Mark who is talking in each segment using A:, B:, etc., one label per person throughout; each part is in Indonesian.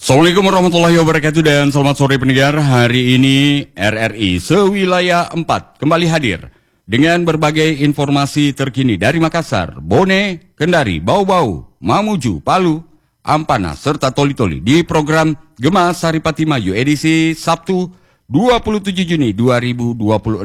A: Assalamualaikum warahmatullahi wabarakatuh dan selamat sore pendengar. Hari ini RRI Sewilayah 4 kembali hadir dengan berbagai informasi terkini dari Makassar, Bone, Kendari, Bau-Bau, Mamuju, Palu, Ampana, serta Toli-Toli di program Gema Saripati Maju edisi Sabtu 27 Juni 2026.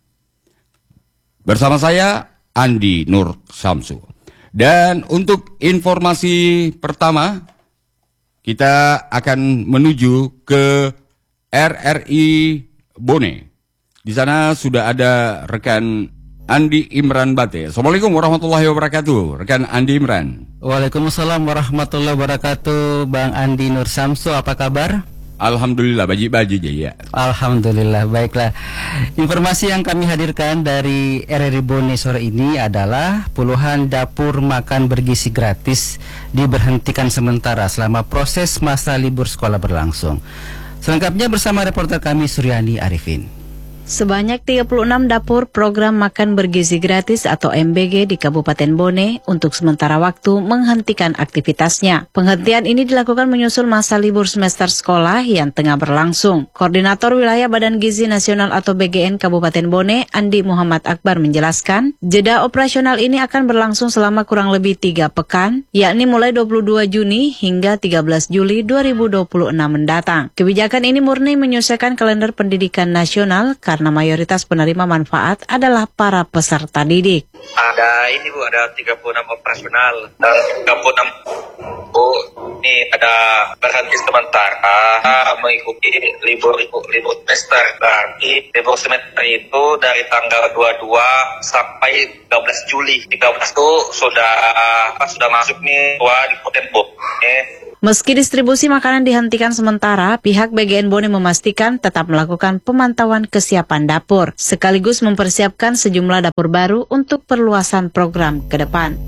A: Bersama saya Andi Nur Samsu. Dan untuk informasi pertama, kita akan menuju ke RRI Bone. Di sana sudah ada rekan Andi Imran Bate. Assalamualaikum warahmatullahi wabarakatuh, rekan Andi Imran.
B: Waalaikumsalam warahmatullahi wabarakatuh, Bang Andi Nur Samsu, apa kabar?
A: Alhamdulillah, baju-baju ya.
B: Alhamdulillah, baiklah. Informasi yang kami hadirkan dari RRI Bone sore ini adalah puluhan dapur makan bergizi gratis diberhentikan sementara selama proses masa libur sekolah berlangsung. Selengkapnya bersama reporter kami Suryani Arifin.
C: Sebanyak 36 dapur program makan bergizi gratis atau MBG di Kabupaten Bone untuk sementara waktu menghentikan aktivitasnya. Penghentian ini dilakukan menyusul masa libur semester sekolah yang tengah berlangsung. Koordinator Wilayah Badan Gizi Nasional atau BGN Kabupaten Bone, Andi Muhammad Akbar menjelaskan, jeda operasional ini akan berlangsung selama kurang lebih 3 pekan, yakni mulai 22 Juni hingga 13 Juli 2026 mendatang. Kebijakan ini murni menyesuaikan kalender pendidikan nasional karena mayoritas penerima manfaat adalah para peserta didik.
D: Ada ini Bu, ada 36 operasional dan 36 Bu, ini ada berhenti sementara mengikuti libur semester. Berarti libur semester itu dari tanggal 22 sampai 13 Juli. 13 itu sudah masuk nih di Potenbo.
C: Meski distribusi makanan dihentikan sementara, pihak BGN Bone memastikan tetap melakukan pemantauan kesiapan dapur, sekaligus mempersiapkan sejumlah dapur baru untuk perluasan program ke depan.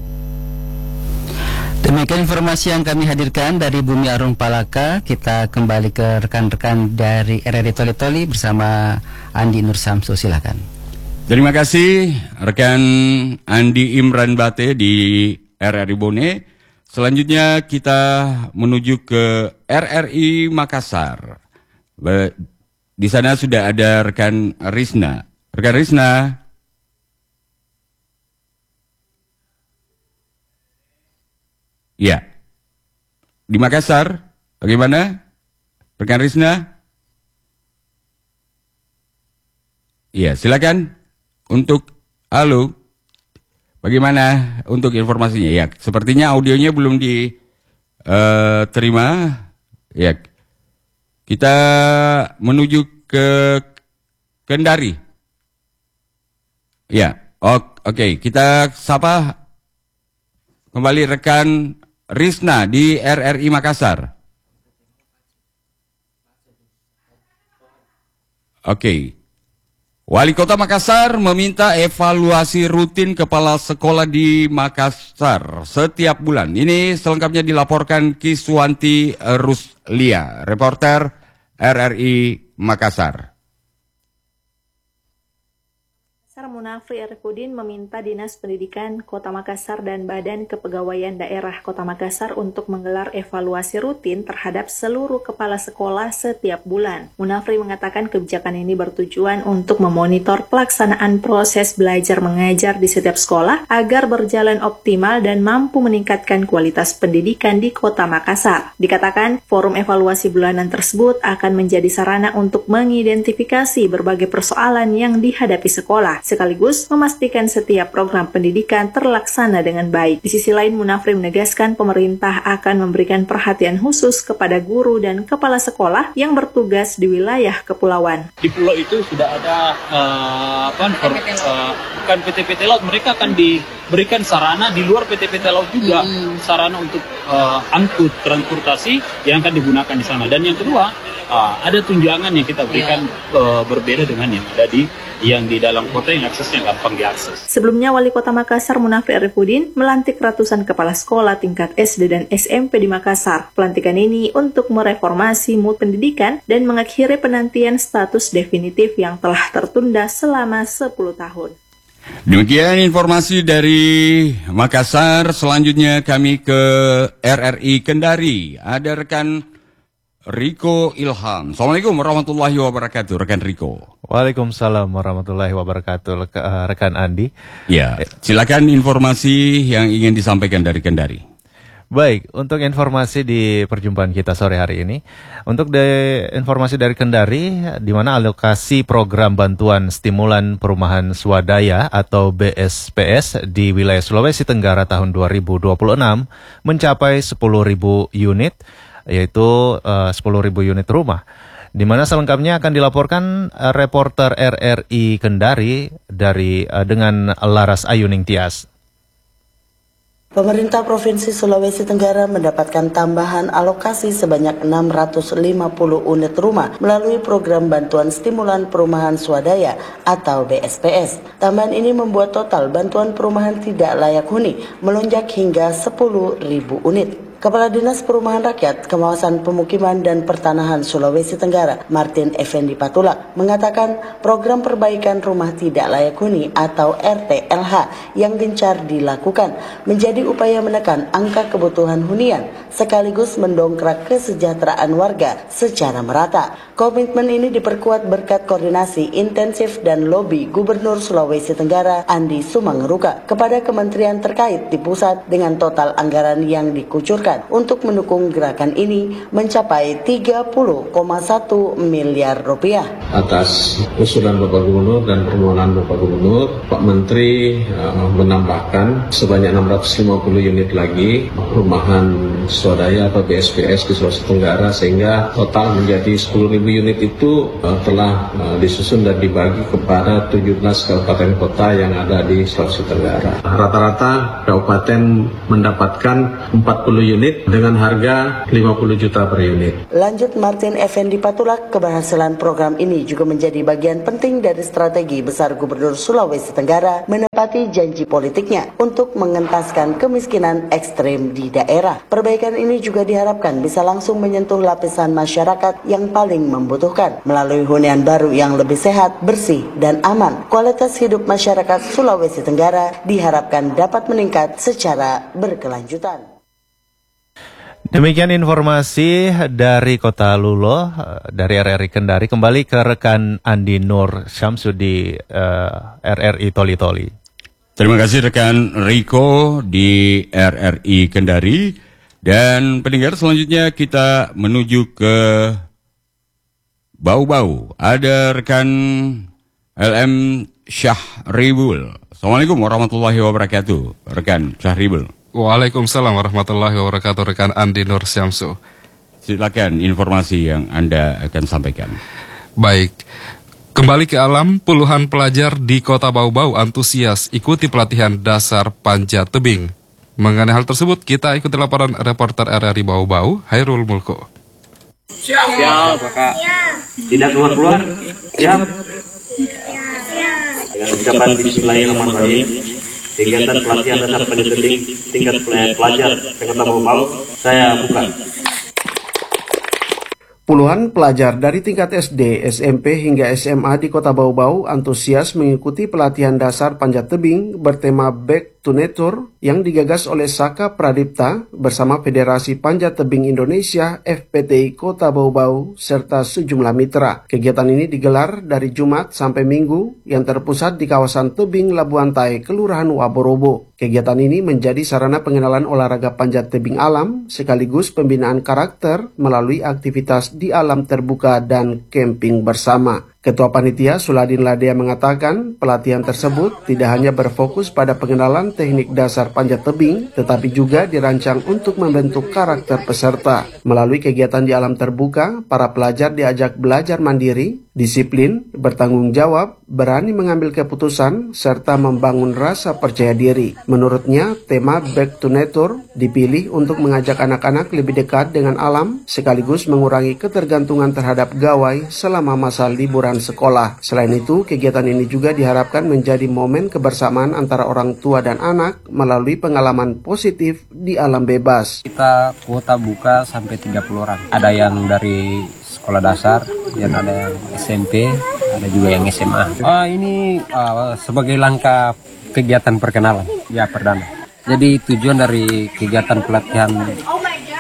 B: Demikian informasi yang kami hadirkan dari Bumi Arum Palaka. Kita kembali ke rekan-rekan dari RRI Toli-Toli bersama Andi Nur Samsu, silakan.
A: Terima kasih rekan Andi Imran Bate di RRI Bone. Selanjutnya kita menuju ke RRI Makassar. Di sana sudah ada rekan Rizna. Rekan Rizna. Ya. Di Makassar, bagaimana? Rekan Rizna? Iya, silakan. Halo. Bagaimana untuk informasinya? Ya, sepertinya audionya belum diterima. Ya, kita menuju ke Kendari. Ya, oke. Kita sapa kembali rekan Rizna di RRI Makassar. Oke. Wali Kota Makassar meminta evaluasi rutin kepala sekolah di Makassar setiap bulan. Ini selengkapnya dilaporkan Kiswanti Ruslia, reporter RRI Makassar.
E: Munafri Arifudin meminta Dinas Pendidikan Kota Makassar dan Badan Kepegawaian Daerah Kota Makassar untuk menggelar evaluasi rutin terhadap seluruh kepala sekolah setiap bulan. Munafri mengatakan kebijakan ini bertujuan untuk memonitor pelaksanaan proses belajar mengajar di setiap sekolah agar berjalan optimal dan mampu meningkatkan kualitas pendidikan di Kota Makassar. Dikatakan, forum evaluasi bulanan tersebut akan menjadi sarana untuk mengidentifikasi berbagai persoalan yang dihadapi sekolah, sekaligus memastikan setiap program pendidikan terlaksana dengan baik. Di sisi lain, Munafri menegaskan pemerintah akan memberikan perhatian khusus kepada guru dan kepala sekolah yang bertugas di wilayah kepulauan.
F: Di pulau itu sudah ada PT-PT Laut, mereka akan diberikan sarana di luar PT-PT Laut juga, sarana untuk angkut transportasi yang akan digunakan di sana. Dan yang kedua, ada tunjangan yang kita berikan berbeda dengan yang di dalam kota yang aksesnya gampang diakses.
E: Sebelumnya, Wali Kota Makassar Munafri Arifudin melantik ratusan kepala sekolah tingkat SD dan SMP di Makassar. Pelantikan ini untuk mereformasi mutu pendidikan dan mengakhiri penantian status definitif yang telah tertunda selama 10 tahun.
A: Demikian informasi dari Makassar. Selanjutnya kami ke RRI Kendari. Ada rekan Riko Ilham. Assalamualaikum warahmatullahi wabarakatuh, rekan Riko.
G: Waalaikumsalam warahmatullahi wabarakatuh, rekan Andi.
A: Ya, silakan informasi yang ingin disampaikan dari Kendari.
G: Baik, untuk informasi di perjumpaan kita sore hari ini, untuk informasi dari Kendari, di mana alokasi program bantuan stimulan perumahan swadaya atau BSPS di wilayah Sulawesi Tenggara tahun 2026 mencapai 10.000 unit, yaitu 10.000 unit rumah. Di mana selengkapnya akan dilaporkan reporter RRI Kendari dengan Laras Ayuning Tias.
H: Pemerintah Provinsi Sulawesi Tenggara mendapatkan tambahan alokasi sebanyak 650 unit rumah melalui program bantuan stimulan perumahan swadaya atau BSPS. Tambahan ini membuat total bantuan perumahan tidak layak huni melonjak hingga 10.000 unit. Kepala Dinas Perumahan Rakyat, Kawasan Pemukiman dan Pertanahan Sulawesi Tenggara, Martin Effendi Patulak, mengatakan program perbaikan rumah tidak layak huni atau RTLH yang gencar dilakukan menjadi upaya menekan angka kebutuhan hunian sekaligus mendongkrak kesejahteraan warga secara merata. Komitmen ini diperkuat berkat koordinasi intensif dan lobi Gubernur Sulawesi Tenggara Andi Sumangruka kepada kementerian terkait di pusat dengan total anggaran yang dikucurkan untuk mendukung gerakan ini mencapai 30,1 miliar rupiah.
I: Atas usulan Bapak Gubernur dan permohonan Bapak Gubernur, Pak Menteri menambahkan sebanyak 650 unit lagi perumahan swadaya atau BSPS di Sulawesi Tenggara, sehingga total menjadi 10.000 unit itu telah disusun dan dibagi kepada 17 kabupaten kota yang ada di Sulawesi Tenggara. Rata-rata kabupaten mendapatkan 40 unit dengan harga 50 juta per unit.
H: Lanjut Martin Effendi Patulak, keberhasilan program ini juga menjadi bagian penting dari strategi besar Gubernur Sulawesi Tenggara menepati janji politiknya untuk mengentaskan kemiskinan ekstrim di daerah. Perbaikan ini juga diharapkan bisa langsung menyentuh lapisan masyarakat yang paling membutuhkan melalui hunian baru yang lebih sehat, bersih, dan aman. Kualitas hidup masyarakat Sulawesi Tenggara diharapkan dapat meningkat secara berkelanjutan.
G: Demikian informasi dari Kota Lulo, dari RRI Kendari. Kembali ke rekan Andi Nur Syamsu di RRI Toli-Toli.
A: Terima kasih rekan Riko di RRI Kendari. Dan pendengar, selanjutnya kita menuju ke Bau-Bau. Ada rekan LM Syahribul. Assalamualaikum warahmatullahi wabarakatuh, rekan Syahribul.
J: Waalaikumsalam warahmatullahi wabarakatuh, rekan Andi Nur Syamsu.
A: Silakan informasi yang Anda akan sampaikan.
J: Baik, kembali ke alam, puluhan pelajar di Kota Bau-Bau antusias ikuti pelatihan dasar panjat tebing. Mengenai hal tersebut, kita ikuti laporan reporter RRI Bau-Bau, Hairul Mulko.
K: Siap, Kakak. Tidak keluar-keluar? Siap. Dengan ucapan bismillahirrahmanirrahim, kegiatan pelatihan dasar panjat tebing tingkat pelajar Kota Bau-Bau saya buka.
L: Puluhan pelajar dari tingkat SD, SMP hingga SMA di Kota Bau-Bau antusias mengikuti pelatihan dasar panjat tebing bertema Back to Nature yang digagas oleh Saka Pradipta bersama Federasi Panjat Tebing Indonesia FPTI Kota Bau-Bau serta sejumlah mitra. Kegiatan ini digelar dari Jumat sampai Minggu yang terpusat di kawasan tebing Labuan Tai, Kelurahan Waborobo. Kegiatan ini menjadi sarana pengenalan olahraga panjat tebing alam sekaligus pembinaan karakter melalui aktivitas di alam terbuka dan camping bersama. Ketua Panitia Suladin Ladea mengatakan pelatihan tersebut tidak hanya berfokus pada pengenalan teknik dasar panjat tebing, tetapi juga dirancang untuk membentuk karakter peserta. Melalui kegiatan di alam terbuka, para pelajar diajak belajar mandiri, disiplin, bertanggung jawab, berani mengambil keputusan, serta membangun rasa percaya diri. Menurutnya, tema Back to Nature dipilih untuk mengajak anak-anak lebih dekat dengan alam, sekaligus mengurangi ketergantungan terhadap gawai selama masa liburan sekolah. Selain itu, kegiatan ini juga diharapkan menjadi momen kebersamaan antara orang tua dan anak melalui pengalaman positif di alam bebas.
M: Kita kuota buka sampai 30 orang. Ada yang dari sekolah dasar, dan ada yang SMP, ada juga yang SMA. Ini sebagai langkah kegiatan perkenalan, ya perdana. Jadi tujuan dari kegiatan pelatihan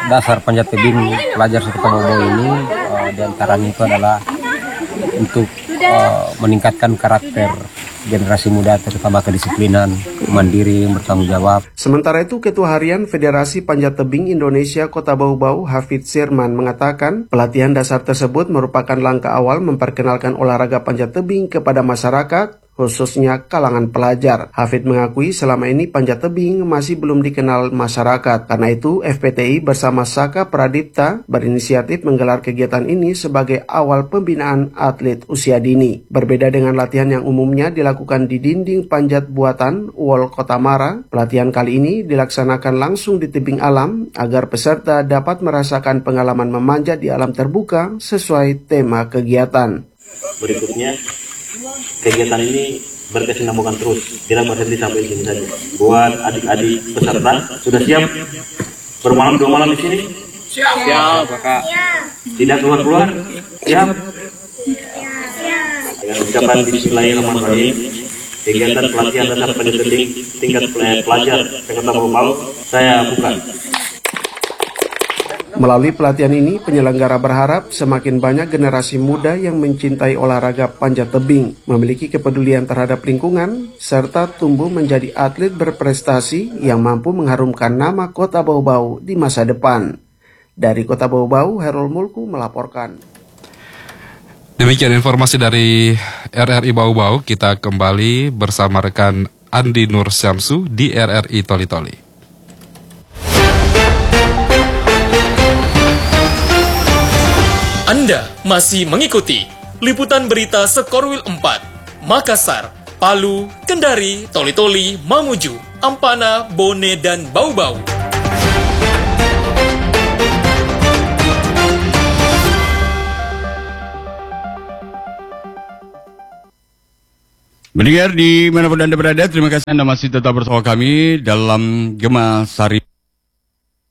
M: dasar Panjat Tebing pelajar Kota Bau-Bau ini diantaranya itu adalah untuk meningkatkan karakter generasi muda, terutama kedisiplinan, mandiri, bertanggung jawab.
L: Sementara itu, Ketua Harian Federasi Panjat Tebing Indonesia Kota Bau-Bau, Hafid Sirman, mengatakan pelatihan dasar tersebut merupakan langkah awal memperkenalkan olahraga panjat tebing kepada masyarakat, khususnya kalangan pelajar. Hafid mengakui selama ini panjat tebing masih belum dikenal masyarakat. Karena itu, FPTI bersama Saka Pradipta berinisiatif menggelar kegiatan ini sebagai awal pembinaan atlet usia dini. Berbeda dengan latihan yang umumnya dilakukan di dinding panjat buatan Wall Kota Mara, pelatihan kali ini dilaksanakan langsung di tebing alam agar peserta dapat merasakan pengalaman memanjat di alam terbuka sesuai tema kegiatan.
K: Berikutnya, kegiatan ini berkesinambungan terus, tidak berhenti sampai di sini saja. Buat adik-adik peserta, sudah siap bermalam 2 malam di sini? Siap, Kakak. Tidak keluar-keluar? Siap. Dengan ucapan Bismillahirrahmanirrahim, kegiatan pelatihan dasar panjat tebing tingkat pelajar Kota Bau-Bau saya buka.
L: Melalui pelatihan ini, penyelenggara berharap semakin banyak generasi muda yang mencintai olahraga panjat tebing, memiliki kepedulian terhadap lingkungan, serta tumbuh menjadi atlet berprestasi yang mampu mengharumkan nama Kota Bau-Bau di masa depan. Dari Kota Bau-Bau, Herul Mulku melaporkan.
J: Demikian informasi dari RRI Bau-Bau. Kita kembali bersama rekan Andi Nur Syamsu di RRI Toli-Toli.
N: Anda masih mengikuti liputan berita Sekorwil 4, Makassar, Palu, Kendari, Toli-Toli, Mamuju, Ampana, Bone, dan Bau-Bau.
A: Mendengar di manapun Anda berada, terima kasih Anda masih tetap bersama kami dalam Gema Sari.